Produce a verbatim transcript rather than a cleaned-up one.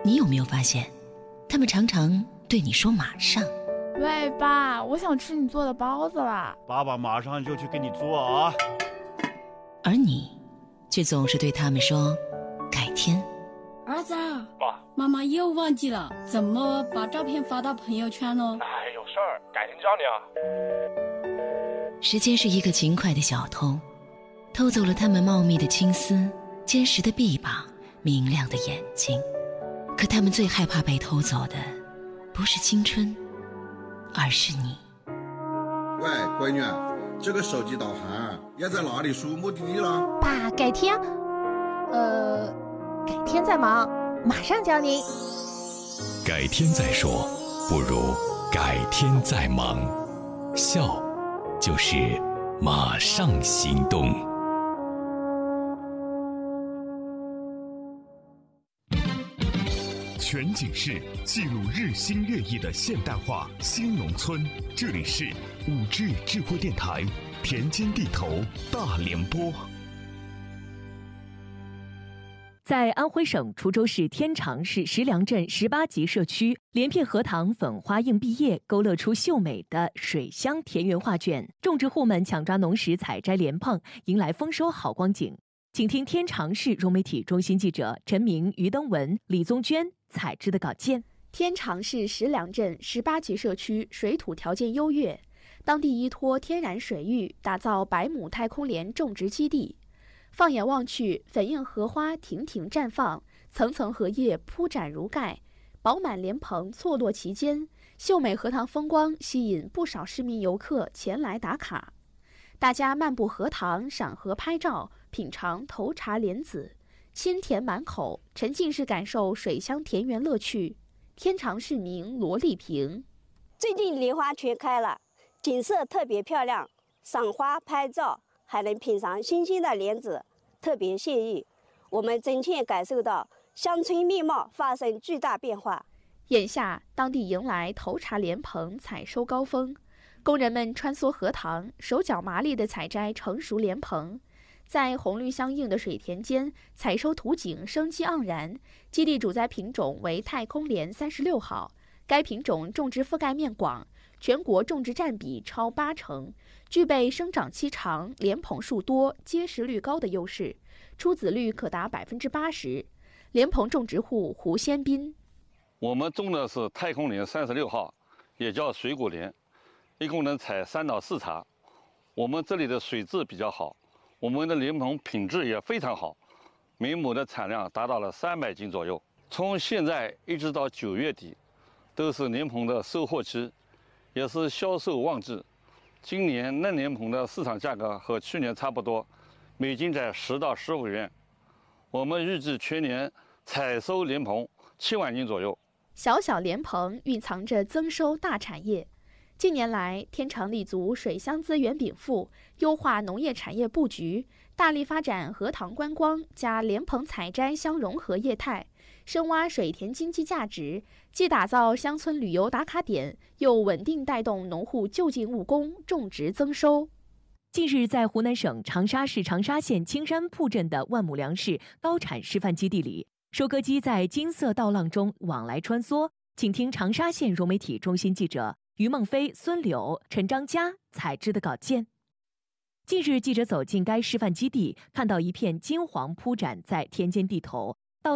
你有没有发现，他们常常对你说马上。 喂，爸，我想吃你做的包子啦。 爸爸马上就去给你做啊。 而你却总是对他们说改天。 儿子， 爸， 妈妈又忘记了怎么把照片发到朋友圈呢？ 哎，有事儿，改天教你啊。时间是一个勤快的小偷，偷走了他们茂密的青丝、坚实的臂膀、明亮的眼睛。可他们最害怕被偷走的，不是青春，而是你。 喂，闺女，这个手机导航要在哪里输目的地了？ 爸，改天，呃，改天再忙，马上教您。 改天再说，不如改天再忙。笑，就是马上行动。 全景式记录日新月异的现代化新农村，这里是五 G 智慧电台田间地头大联播。 在安徽省滁州市天长市石梁镇十八级社区，连片荷塘粉花映碧叶，勾勒出秀美的水乡田园画卷。种植户们抢抓农时采摘莲蓬，迎来丰收好光景。请听天长市融媒体中心记者陈明、于登文、李宗娟采制的稿件。 天长市石梁镇十八级社区水土条件优越，当地依托天然水域打造百亩太空莲种植基地。放眼望去，粉映荷花亭亭绽放，层层荷叶铺展如盖，饱满莲蓬错落其间，秀美荷塘风光吸引不少市民游客前来打卡。大家漫步荷塘，赏荷拍照，品尝头茶莲子，清甜满口，沉浸式感受水乡田园乐趣。天长市民罗丽萍： 最近莲花全开了，景色特别漂亮，赏花拍照还能品尝新鲜的莲子，特别惬意。我们真切感受到乡村面貌发生巨大变化。 眼下，当地迎来头茶莲蓬采收高峰，工人们穿梭荷塘，手脚麻利地采摘成熟莲蓬。在红绿相映的水田间，采收图景生机盎然。基地主栽品种为太空莲三十六号，该品种种植覆盖面广，全国种植占比超八成，具备生长期长、莲蓬数多、结实率高的优势，出籽率可达百分之八十。莲蓬种植户胡先斌： 我们种的是太空莲三十六号，也叫水果莲，一共能采三到四茬。我们这里的水质比较好，我们的莲蓬品质也非常好，每亩的产量达到了三百斤左右。从现在一直到九月底，都是莲蓬的收获期，也是销售旺季。今年嫩莲蓬的市场价格和去年差不多，每斤在十到十五元。我们预计全年采收莲蓬七万斤左右。 小小莲蓬蕴藏着增收大产业。近年来，天长立足水乡资源禀赋，优化农业产业布局，大力发展荷塘观光加莲蓬采摘相融合业态，深挖水田经济价值，既打造乡村旅游打卡点，又稳定带动农户就近务工，种植增收。 近日，在湖南省长沙市长沙县青山铺镇的万亩粮食高产示范基地里，收割机在金色稻浪中往来穿梭。请听长沙县融媒体中心记者于梦飞、孙柳、陈章佳采制的稿件。近日，记者走进该示范基地，看到一片金黄铺展在田间地头，